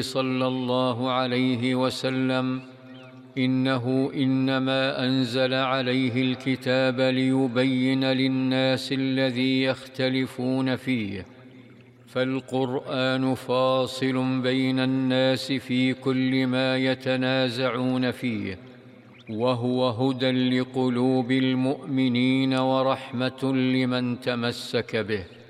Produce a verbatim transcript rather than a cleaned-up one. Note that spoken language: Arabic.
صلى الله عليه وسلم: إنه إنما أنزل عليه الكتاب ليبين للناس الذي يختلفون فيه، فالقرآن فاصل بين الناس في كل ما يتنازعون فيه، وهو هدى لقلوب المؤمنين ورحمة لمن تمسك به.